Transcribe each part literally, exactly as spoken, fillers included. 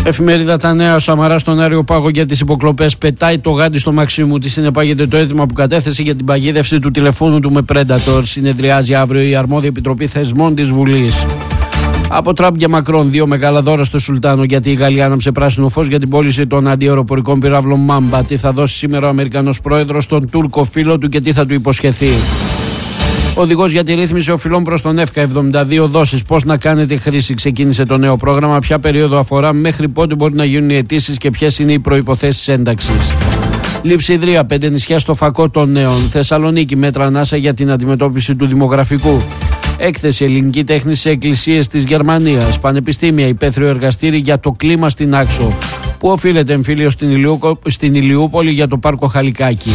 Εφημερίδα Τα Νέα. Ο Σαμαράς στον Άριο Πάγο για τις υποκλοπές πετάει το γάντι στο Μαξίμου. Τη συνεπάγεται το αίτημα που κατέθεσε για την παγίδευση του τηλεφώνου του με Predator. Συνεδριάζει αύριο η αρμόδια επιτροπή θεσμών της Βουλής. Από Τραμπ και Μακρόν, δύο μεγάλα δώρα στο Σουλτάνο, γιατί η Γαλλία άναψε πράσινο φως για την πώληση των αντιαεροπορικών πυράβλων Μάμπα. Τι θα δώσει σήμερα ο Αμερικανός πρόεδρος στον Τούρκο φίλο του και τι θα του υποσχεθεί. Οδηγός για τη ρύθμιση οφειλών προς τον ΕΦΚΑ, εβδομήντα δύο δόσεις. Πώς να κάνετε χρήση, ξεκίνησε το νέο πρόγραμμα. Ποια περίοδο αφορά, μέχρι πότε μπορεί να γίνουν οι αιτήσεις και ποιες είναι οι προϋποθέσεις ένταξης. Λειψιδρία, πέντε νησιά στο φακό των νέων. Θεσσαλονίκη, μέτρα ανάσα για την αντιμετώπιση του δημογραφικού. Έκθεση ελληνική τέχνη σε εκκλησίες της Γερμανίας. Πανεπιστήμια, υπαίθριο εργαστήρι για το κλίμα στην Άξο. Πού οφείλεται εμφύλιο στην, Ηλιού, στην Ηλιούπολη για το πάρκο Χαλικάκη.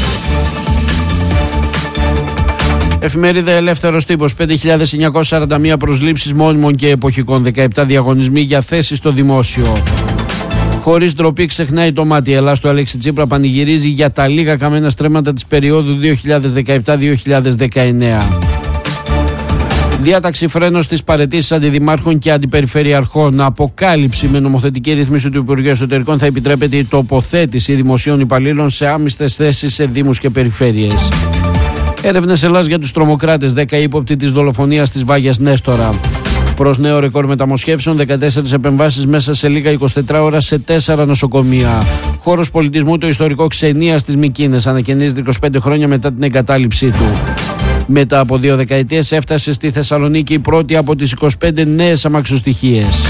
Εφημερίδα Ελεύθερος Τύπος, πέντε χιλιάδες εννιακόσιες σαράντα μία προσλήψεις μόνιμων και εποχικών, δεκαεπτά διαγωνισμοί για θέσεις στο δημόσιο. Χωρίς ντροπή ξεχνάει το μάτι. Ελλάς του Αλέξη Τσίπρα πανηγυρίζει για τα λίγα καμένα στρέμματα της περίοδου δύο χιλιάδες δεκαεπτά δύο χιλιάδες δεκαεννέα. Διάταξη φρένος στις παραιτήσεις αντιδημάρχων και αντιπεριφερειαρχών. Αποκάλυψη: με νομοθετική ρύθμιση του Υπουργείου Εσωτερικών θα επιτρέπεται η τοποθέτηση δημοσίων υπαλλήλων σε άμυστες θέσεις σε δήμους και περιφέρειες. Έρευνες Ελλάς για τους τρομοκράτες, δέκα ύποπτοι της δολοφονίας της Βάγιας Νέστορα. Προς νέο ρεκόρ μεταμοσχεύσεων, δεκατέσσερις επεμβάσεις μέσα σε λίγα εικοσιτέσσερις ώρα σε τέσσερα νοσοκομεία. Χώρος πολιτισμού, το ιστορικό Ξενία στις Μικίνες, ανακαινίζεται είκοσι πέντε χρόνια μετά την εγκατάλειψή του. Μετά από δύο δεκαετίες έφτασε στη Θεσσαλονίκη η πρώτη από τις είκοσι πέντε νέες αμαξοστοιχίες.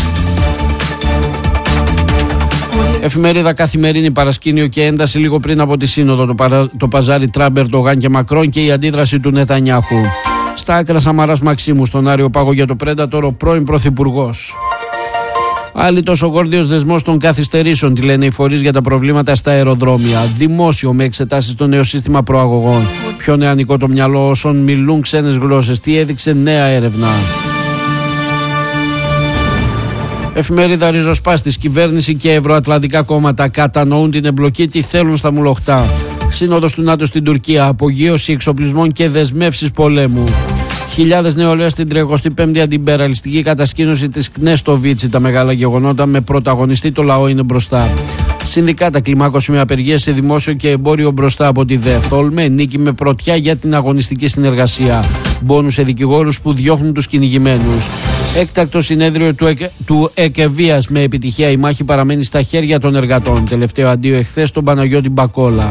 Εφημερίδα Καθημερινή, παρασκήνιο και ένταση λίγο πριν από τη σύνοδο, το, παρα... το παζάρι Τραμπ, Ερντογάν και Μακρόν και η αντίδραση του Νετανιάχου. Στα άκρα Σαμαράς Μαξίμου στον Άριο Πάγο για το Predator, ο πρώην πρωθυπουργός. Άλλη τόσο γόρδιος δεσμός των καθυστερήσεων, τι λένε οι φορείς για τα προβλήματα στα αεροδρόμια. Δημόσιο με εξετάσεις στο νέο σύστημα προαγωγών. Πιο νεανικό το μυαλό όσων μιλούν ξένες γλώσσες. Τι έδειξε νέα έρευνα. Εφημερίδα Ριζοσπάστης, κυβέρνηση και ευρωατλαντικά κόμματα κατανοούν την εμπλοκή, τι θέλουν στα μουλοχτά. Σύνοδος του ΝΑΤΟ στην Τουρκία, απογείωση εξοπλισμών και δεσμεύσεις πολέμου. Χιλιάδες νεολαία στην τριακοστή πέμπτη αντιμπεραλιστική κατασκήνωση της ΚΝΕ στο Βίτσι. Τα μεγάλα γεγονότα με πρωταγωνιστή το λαό είναι μπροστά. Συνδικάτα, κλιμάκωση με απεργίες σε δημόσιο και εμπόριο μπροστά από τη ΔΕΘ. Ολμέ, νίκη με πρωτιά για την αγωνιστική συνεργασία. Μπόνους σε δικηγόρους που διώχνουν τους κυνηγημένους. Έκτακτο συνέδριο του, ΕΚ, του ΕΚΕΒΙΑΣ με επιτυχία. Η μάχη παραμένει στα χέρια των εργατών. Τελευταίο αντίο εχθές στον Παναγιώτη Μπακόλα.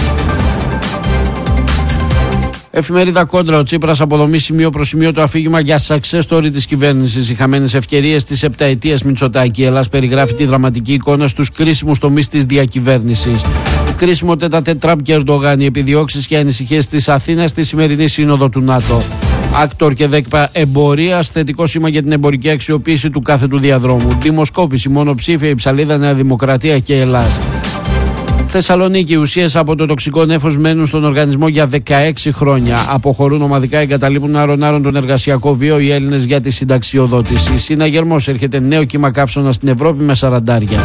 Εφημερίδα Κόντρα, ο Τσίπρας αποδομεί σημείο προς σημείο το αφήγημα για success story της κυβέρνησης. Οι χαμένες ευκαιρίες της επταετίας Μητσοτάκη. Η Ελλάς περιγράφει τη δραματική εικόνα στους κρίσιμους τομείς της διακυβέρνησης. Κρίσιμο τέτα-τέτ Τραμπ και Ερντογάν, οι επιδιώξεις και ανησυχίες της Αθήνας στη σημερινή σύνοδο του ΝΑΤΟ. Άκτορ και ΔΕΚΠΑ εμπορίας, θετικό σήμα για την εμπορική αξιοποίηση του κάθε του διαδρόμου. Δημοσκόπηση, μονοψήφια, η Ψαλίδα, Νέα Δημοκρατία και Ελλάς. Θεσσαλονίκη, ουσίες από το τοξικό νέφος μένουν στον οργανισμό για δεκαέξι χρόνια. Αποχωρούν ομαδικά, εγκαταλείπουν άρον-άρον τον εργασιακό βίο οι Έλληνες για τη συνταξιοδότηση. Συναγερμός, έρχεται νέο κύμα κάψωνα στην Ευρώπη με σαραντάρια.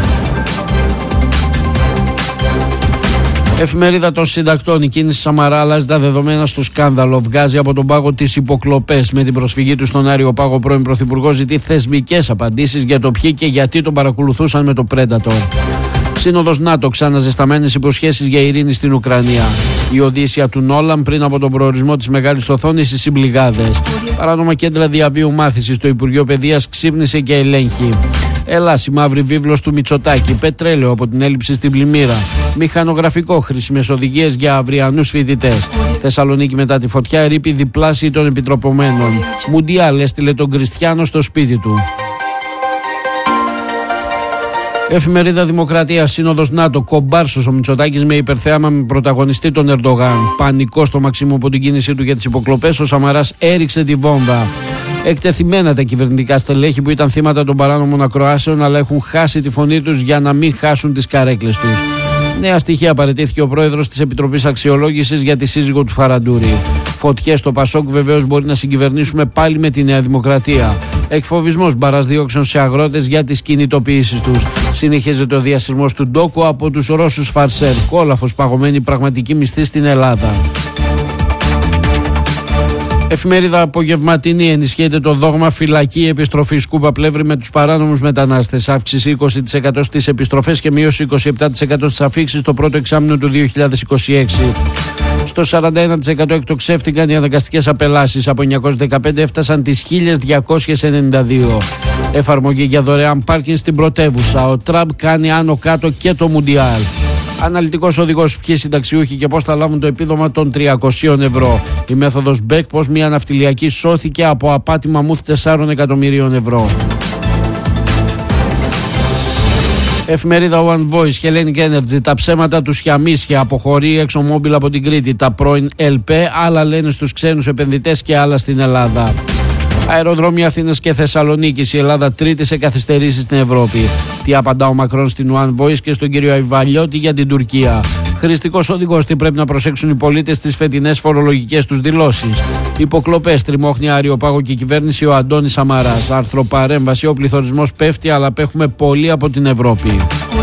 Εφημερίδα των Συντακτών, η κίνηση Σαμαρά αλλάζει τα δεδομένα στο σκάνδαλο. Βγάζει από τον πάγο τις υποκλοπές. Με την προσφυγή του στον Άριο Πάγο, πρώην πρωθυπουργός ζητεί θεσμικές απαντήσεις για το ποιοι και γιατί τον παρακολουθούσαν με το Predator. Σύνοδος ΝΑΤΟ, ξαναζεσταμένες υποσχέσεις για ειρήνη στην Ουκρανία. Η Οδύσσια του Νόλαν πριν από τον προορισμό της μεγάλης οθόνης στις συμπληγάδες. Παράνομα κέντρα διαβίου μάθησης. Το Υπουργείο Παιδείας ξύπνησε και ελέγχει. Ελλάς, η μαύρη βίβλος του Μητσοτάκη. Πετρέλαιο από την έλλειψη στην πλημμύρα. Μηχανογραφικό, χρήσιμες οδηγίες για αυριανούς φοιτητές. Θεσσαλονίκη μετά τη φωτιά, ερείπη διπλάσιοι των επιτροπωμένων. Μουντιάλ έστειλε τον Κριστιάνο στο σπίτι του. Εφημερίδα Δημοκρατία, Σύνοδος ΝΑΤΟ, κομπάρσος ο Μητσοτάκης με υπερθέαμα με πρωταγωνιστή τον Ερντογάν. Πανικό στο Μαξίμου από την κίνησή του για τις υποκλοπές, ο Σαμαράς έριξε τη βόμβα. Εκτεθειμένα τα κυβερνητικά στελέχη που ήταν θύματα των παράνομων ακροάσεων, αλλά έχουν χάσει τη φωνή τους για να μην χάσουν τις καρέκλες τους. Νέα στοιχεία παραιτήθηκε ο πρόεδρος της Επιτροπής Αξιολόγησης για τη σύζυγο του Φαραντούρη. Φωτιές στο Πασόκ, βεβαίως μπορεί να συγκυβερνήσουμε πάλι με τη Νέα Δημοκρατία. Εκφοβισμός μπαράς διώξεων σε αγρότες για τις κινητοποιήσεις τους. Συνεχίζεται ο διασυρμός του ντόκου από τους Ρώσους φαρσέρ. Κόλαφος, παγωμένη πραγματική μισθή στην Ελλάδα. Εφημερίδα Απογευματινή. Ενισχύεται το δόγμα φυλακή επιστροφή. Σκούπα Πλεύρη με τους παράνομους μετανάστες. Αύξηση είκοσι τοις εκατό στις επιστροφές και μείωση είκοσι επτά τοις εκατό στις αφήξεις το πρώτο εξάμηνο του δύο χιλιάδες είκοσι έξι. Στο σαράντα ένα τοις εκατό εκτοξεύτηκαν οι αναγκαστικές απελάσεις. Από εννιακόσιες δεκαπέντε έφτασαν τις χίλια διακόσιες ενενήντα δύο. Εφαρμογή για δωρεάν πάρκινγκ στην πρωτεύουσα. Ο Τραμπ κάνει άνω κάτω και το Μουντιάλ. Αναλυτικός οδηγός ποιοι συνταξιούχοι και πώς θα λάβουν το επίδομα των τριακόσια ευρώ. Η μέθοδος Μπεκ, πώς μια ναυτιλιακή σώθηκε από απάτη μαμούθ τεσσάρων εκατομμυρίων ευρώ. Εφημερίδα One Voice, Hellenic Energy, τα ψέματα του Σιαμίσια, αποχωρεί ExxonMobil από την Κρήτη. Τα πρώην Ελ Πε, άλλα λένε στους ξένους επενδυτές και άλλα στην Ελλάδα. Αεροδρόμια Αθήνας και Θεσσαλονίκης, η Ελλάδα τρίτη σε καθυστερήσεις στην Ευρώπη. Τι απαντά ο Μακρόν στην One Voice και στον κύριο Αϊβαλιώτη για την Τουρκία. Χρηστικός οδηγός, τι πρέπει να προσέξουν οι πολίτες στις φετινές φορολογικές τους δηλώσεις. Υποκλοπές, τριμώχνει Αριοπάγο και η κυβέρνηση ο Αντώνης Σαμαράς. Άρθρο παρέμβαση, ο πληθωρισμός πέφτει αλλά απέχουμε πολύ από την Ευρώπη.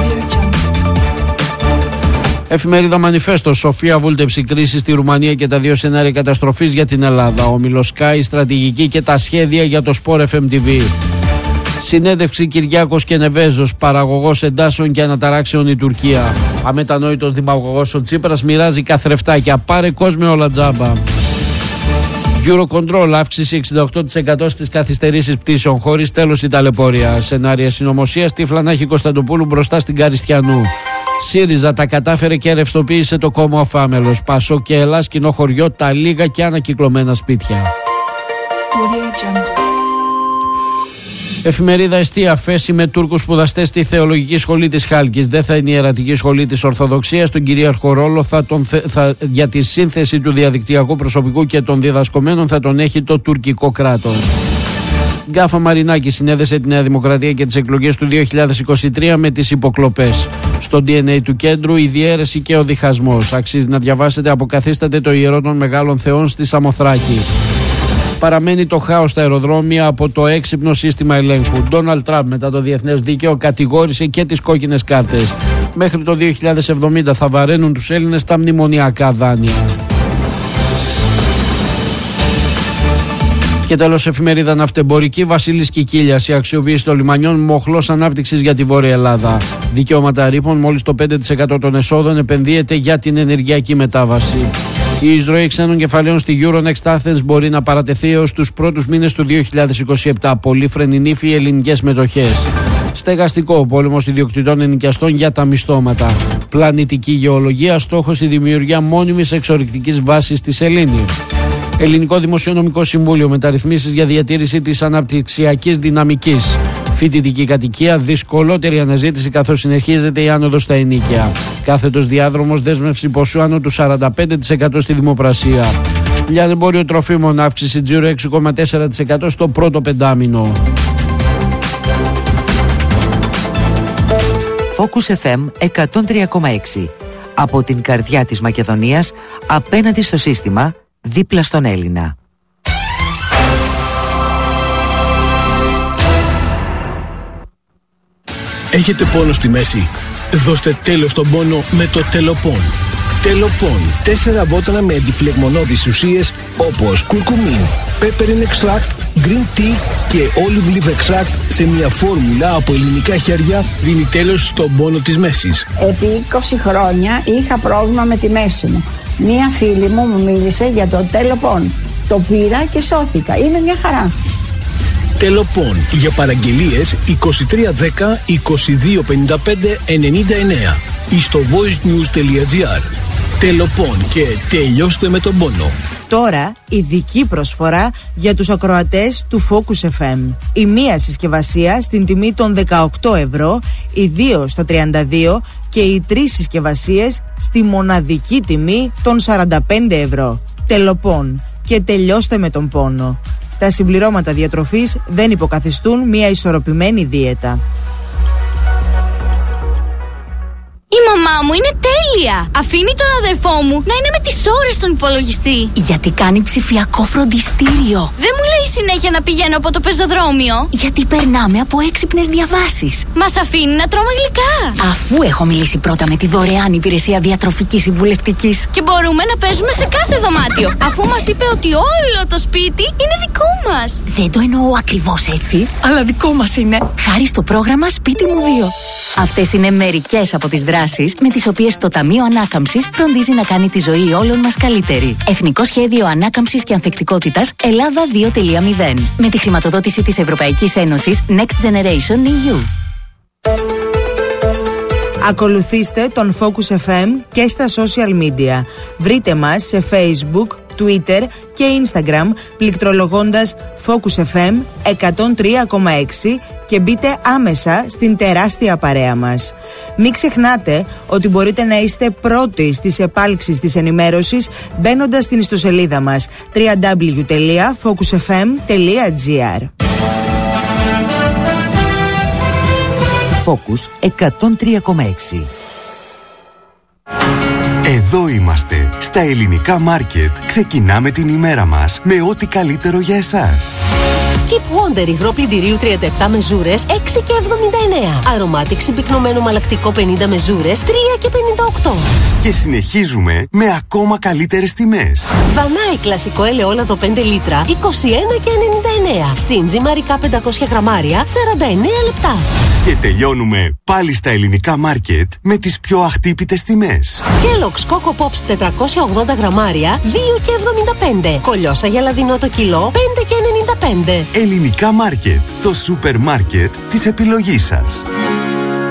Εφημερίδα Μανιφέστο, Σοφία βούλτεψη κρίση στη Ρουμανία και τα δύο σενάρια καταστροφής για την Ελλάδα. Ο Μιλοσκάι, στρατηγική και τα σχέδια για το Sport εφ εμ τι βι. Συνέντευξη Κυριάκος και Νεβέζος, παραγωγός εντάσεων και αναταράξεων η Τουρκία. Αμετανόητος δημαγωγός ο Τσίπρας μοιράζει καθρεφτάκια, πάρε κόσμο όλα τζάμπα. Eurocontrol, αύξηση εξήντα οκτώ τοις εκατό στις καθυστερήσεις πτήσεων χωρίς τέλος η ταλαιπωρία. Σενάρια συνωμοσίας, τη Φλανάχη Κωνσταντοπούλου μπροστά στην Καριστιανού. ΣΥΡΙΖΑ τα κατάφερε και ρευστοποίησε το κόμμα Αφάμελος. Πασό και Ελλάς, κοινό χωριό, τα λίγα και ανακυκλωμένα σπίτια. Εφημερίδα Εστία, φέση με Τούρκους σπουδαστές στη Θεολογική Σχολή της Χάλκης. Δεν θα είναι η ιερατική σχολή της Ορθοδοξίας. Τον κυρίαρχο ρόλο θα τον θε, θα, για τη σύνθεση του διαδικτυακού προσωπικού και των διδασκομένων θα τον έχει το τουρκικό κράτος. Γκάφα Μαρινάκη συνέδεσε τη Νέα Δημοκρατία και τις εκλογές του δύο χιλιάδες είκοσι τρία με τις υποκλοπές. Στο ντι εν έι του κέντρου η διαίρεση και ο διχασμός. Αξίζει να διαβάσετε, αποκαθίσταται το ιερό των μεγάλων θεών στη Σαμοθράκη. Παραμένει το χάος στα αεροδρόμια από το έξυπνο σύστημα ελέγχου. Ντόναλντ Τραμπ μετά το διεθνές δίκαιο κατηγόρησε και τις κόκκινες κάρτες. Μέχρι το δύο χιλιάδες εβδομήντα θα βαραίνουν τους Έλληνες τα μνημονιακά δάνεια. Και τέλος, εφημερίδα Ναυτεμπορική, Βασίλης Κικίλιας, η αξιοποίηση των λιμανιών μοχλός ανάπτυξης για τη Βόρεια Ελλάδα. Δικαιώματα ρήπων, μόλις το πέντε τοις εκατό των εσόδων επενδύεται για την ενεργειακή μετάβαση. Η εισρωή ξένων κεφαλαίων στη Euronext Athens μπορεί να παρατεθεί έως τους πρώτους μήνες του δύο χιλιάδες είκοσι επτά. Πολύφρενη νύφη, ελληνικές μετοχές. Στεγαστικό, πόλεμος ιδιοκτητών ενοικιαστών για τα μισθώματα. Πλανητική γεωλογία, στόχος η δημιουργία μόνιμης εξορρυκτικής βάσης στη σελήνη. Ελληνικό Δημοσιονομικό Συμβούλιο, μεταρρυθμίσεις για διατήρηση της αναπτυξιακής δυναμικής. Φοιτητική κατοικία, δυσκολότερη αναζήτηση καθώς συνεχίζεται η άνοδος στα ενοίκια. Κάθετος διάδρομος, δέσμευση ποσού άνω του σαράντα πέντε τοις εκατό στη δημοπρασία. Λιανεμπόριο τροφίμων, αύξηση τζίρου έξι κόμμα τέσσερα τοις εκατό στο πρώτο πεντάμινο. Focus εφ εμ εκατόν τρία κόμμα έξι. Από την καρδιά της Μακεδονίας, απέναντι στο σύστημα, δίπλα στον Έλληνα. Έχετε πόνο στη μέση? Δώστε τέλος στον πόνο με το Τελοπών. Τελοπών. Τέσσερα βότανα με αντιφλεγμονώδεις ουσίες όπως κουρκουμίν, peppermint extract, green tea και olive leaf extract σε μια φόρμουλα από ελληνικά χέρια δίνει τέλος στον πόνο της μέσης. Επί είκοσι χρόνια είχα πρόβλημα με τη μέση μου. Μία φίλη μου μου μίλησε για το Τελοπών. Το πήρα και σώθηκα. Είναι μια χαρά. Τελοπών. Για παραγγελίες είκοσι τρία δέκα είκοσι δύο πενήντα πέντε ενενήντα εννέα ή στο voicenews τελεία gr. Τελοπών και τελειώστε με τον πόνο. Τώρα ειδική προσφορά για τους ακροατές του Focus εφ εμ. Η μία συσκευασία στην τιμή των δεκαοκτώ ευρώ, οι δύο στα τριάντα δύο και οι τρεις συσκευασίες στη μοναδική τιμή των σαράντα πέντε ευρώ. Τελοπών και τελειώστε με τον πόνο. Τα συμπληρώματα διατροφής δεν υποκαθιστούν μια ισορροπημένη δίαιτα. Η μαμά μου είναι τέλεια. Αφήνει τον αδερφό μου να είναι με τις ώρες στον υπολογιστή. Γιατί κάνει ψηφιακό φροντιστήριο. Δεν μου λέει συνέχεια να πηγαίνω από το πεζοδρόμιο. Γιατί περνάμε από έξυπνες διαβάσεις. Μας αφήνει να τρώμε γλυκά. Αφού έχω μιλήσει πρώτα με τη δωρεάν υπηρεσία διατροφικής συμβουλευτικής. Και μπορούμε να παίζουμε σε κάθε δωμάτιο. Αφού μας είπε ότι όλο το σπίτι είναι δικό μας. Δεν το εννοώ ακριβώς έτσι, αλλά δικό μας είναι. Χάρη στο πρόγραμμα Σπίτι μου δύο. Αυτές είναι μερικές από τις δράσεις με τις οποίες το Ταμείο Ανάκαμψης φροντίζει να κάνει τη ζωή όλων μας καλύτερη. Εθνικό Σχέδιο Ανάκαμψης και Ανθεκτικότητας Ελλάδα δύο τελεία μηδέν. Με τη χρηματοδότηση της Ευρωπαϊκής Ένωσης Next Generation ι γιου. Ακολουθήστε τον Focus εφ εμ και στα social media. Βρείτε μας σε Facebook, Twitter και Instagram πληκτρολογώντας Focus εφ εμ εκατόν τρία κόμμα έξι και μπείτε άμεσα στην τεράστια παρέα μας. Μην ξεχνάτε ότι μπορείτε να είστε πρώτοι στις επάλξεις της ενημέρωσης μπαίνοντας στην ιστοσελίδα μας double-u double-u double-u τελεία focus f m τελεία g r. Focus εκατόν τρία κόμμα έξι. Εδώ είμαστε, στα ελληνικά μάρκετ. Ξεκινάμε την ημέρα μας με ό,τι καλύτερο για εσάς. Skip Wonder υγρό πλυντηρίου τριάντα επτά μεζούρες έξι και εβδομήντα εννέα. Αρωμάτικ συμπυκνωμένο μαλακτικό πενήντα μεζούρες τρία και πενήντα οκτώ. Και συνεχίζουμε με ακόμα καλύτερες τιμές. Δανάη κλασικό ελαιόλαδο πέντε λίτρα είκοσι ένα και ενενήντα εννέα. Σύντζι μαρικά πεντακόσια γραμμάρια σαράντα εννέα λεπτά. Και τελειώνουμε πάλι στα ελληνικά μάρκετ με τις πιο αχτύπητες τιμές. Kellogg's Coco Pops τετρακόσια ογδόντα γραμμάρια δύο και εβδομήντα πέντε. Κολιόσα γελαδινό το κιλό πέντε και ενενήντα πέντε. Ελληνικά μάρκετ, το σούπερ μάρκετ της επιλογής σας.